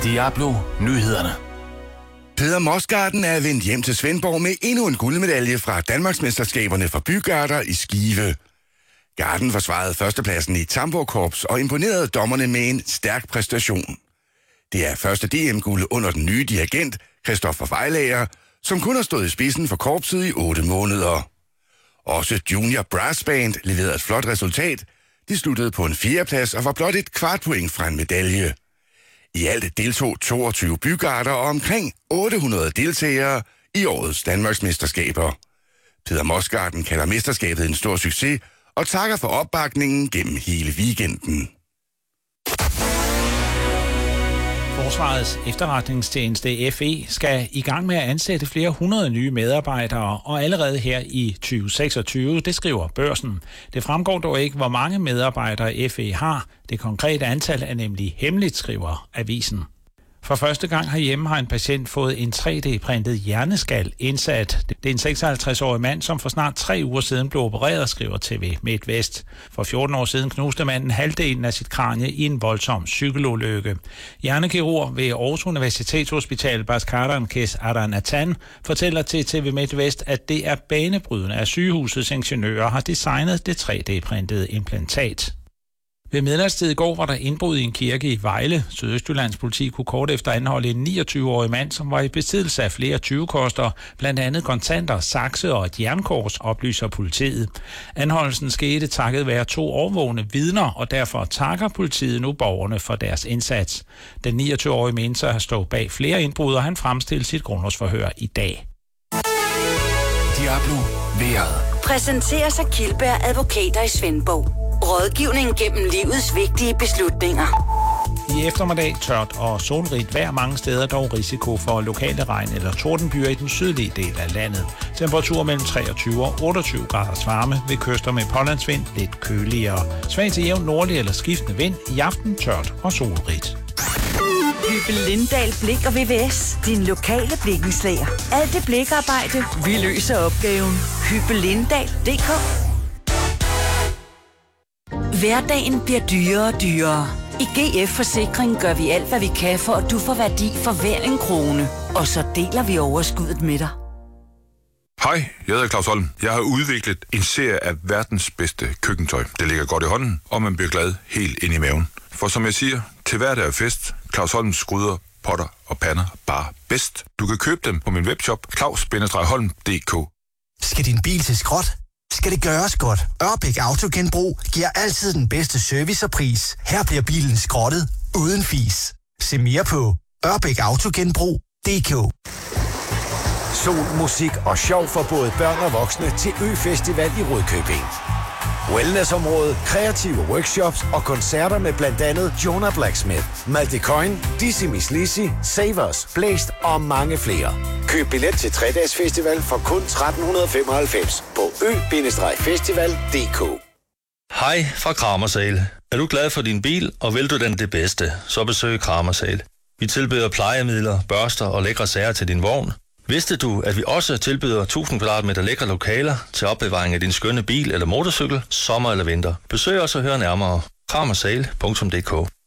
Diablo Nyhederne. Peter Mosgarden er vendt hjem til Svendborg med endnu en guldmedalje fra Danmarksmesterskaberne for bygarder i Skive. Garden forsvarede førstepladsen i Tamborkorps og imponerede dommerne med en stærk præstation. Det er første DM-guld under den nye dirigent, Christoffer Vejlager, som kun har stået i spidsen for korpset i 8 måneder. Også Junior Brass Band leverede et flot resultat. De sluttede på en 4. plads og var blot et kvartpoint fra en medalje. I alt deltog 22 bygarder og omkring 800 deltagere i årets Danmarksmesterskaber. Peter Mosgarden kalder mesterskabet en stor succes og takker for opbakningen gennem hele weekenden. Forsvarets efterretningstjeneste FE skal i gang med at ansætte flere 100 nye medarbejdere, og allerede her i 2026, det skriver Børsen. Det fremgår dog ikke, hvor mange medarbejdere FE har. Det konkrete antal er nemlig hemmeligt, skriver avisen. For første gang herhjemme har en patient fået en 3D-printet hjerneskal indsat. Det er en 56-årig mand, som for snart 3 uger siden blev opereret, skriver TV MidtVest. For 14 år siden knuste manden halvdelen af sit kranie i en voldsom cykelulykke. Hjernekirurg ved Aarhus Universitetshospital Bhaskar Kes Aranathan fortæller til TV MidtVest, at det er banebrydende, at sygehusets ingeniører har designet det 3D-printede implantat. Ved midnatstid i går var der indbrud i en kirke i Vejle. Sydøstjyllands politi kunne kort efter anholde en 29-årig mand, som var i besiddelse af flere tyvekoster, blandt andet kontanter, sakse og et jernkors, oplyser politiet. Anholdelsen skete takket være 2 overvågne vidner, og derfor takker politiet nu borgerne for deres indsats. Den 29-årige menes sig at have stået bag flere indbrud, og han fremstiller sit grundlovsforhør i dag. Diablo vejret. Præsenteres af Kildberg Advokater i Svendborg. Rådgivning gennem livets vigtige beslutninger. I eftermiddag tørt og solrigt vejr mange steder, dog risiko for lokale regn- eller tordenbyer i den sydlige del af landet. Temperatur mellem 23 og 28 graders varme, ved kyster med pålandsvind lidt køligere. Svag til jævn nordlig eller skiftende vind, i aften tørt og solrigt. Hyppel Lindahl Blik og VVS. Din lokale blikkenslager. Alt det blikarbejde, vi løser opgaven. Hyppellindahl.dk. Hverdagen bliver dyrere og dyrere. I GF Forsikring gør vi alt, hvad vi kan, for at du får værdi for hver en krone. Og så deler vi overskuddet med dig. Hej, jeg hedder Claus Holm. Jeg har udviklet en serie af verdens bedste køkkentøj. Det ligger godt i hånden, og man bliver glad helt ind i maven. For som jeg siger, til hverdag er fest. Claus Holms gryder, potter og pander bare bedst. Du kan købe dem på min webshop, claus-holm.dk. Skal din bil til skrot? Skal det gøres godt? Ørbæk Autogenbrug giver altid den bedste service og pris. Her bliver bilen skrottet uden fis. Se mere på ørbækautogenbrug.dk. Sol, musik og sjov for både børn og voksne til Ø-festival i Rudkøbing. Wellnessområdet, kreative workshops og koncerter med blandt andet Jonah Blacksmith, Malte Coyne, Dizzy Miss Lizzy, Savers, Blæst og mange flere. Køb billet til 3-dages festival for kun 1395 på ø-festival.dk. Hej fra Kramersale. Er du glad for din bil, og vil du den det bedste, så besøg Kramersale. Vi tilbyder plejemidler, børster og lækre sager til din vogn. Vidste du, at vi også tilbyder 1000 kvadratmeter lækre lokaler til opbevaring af din skønne bil eller motorcykel, sommer eller vinter? Besøg os og hør nærmere. Kramersale.dk